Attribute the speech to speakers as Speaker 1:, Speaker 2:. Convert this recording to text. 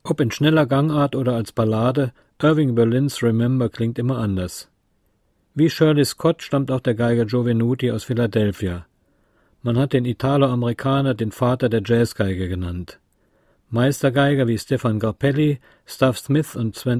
Speaker 1: Ob in schneller Gangart oder als Ballade, Irving Berlins Remember klingt immer anders. Wie Shirley Scott stammt auch der Geiger Joe Venuti aus Philadelphia. Man hat den Italo-Amerikaner den Vater der Jazzgeige genannt. Meistergeiger wie Stefan Grappelli, Stuff Smith und Sven